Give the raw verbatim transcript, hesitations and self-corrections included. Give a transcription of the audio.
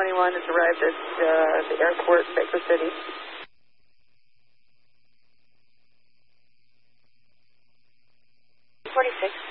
twenty-one has arrived at uh, the airport, Baker City. forty-six.